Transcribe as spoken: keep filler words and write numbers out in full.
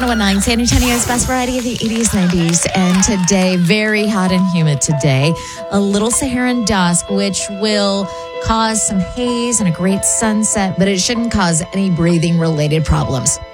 one oh one point nine, San Antonio's best variety of the eighties, nineties, and today, very hot and humid today. A little Saharan dusk, which will cause some haze and a great sunset, but it shouldn't cause any breathing-related problems.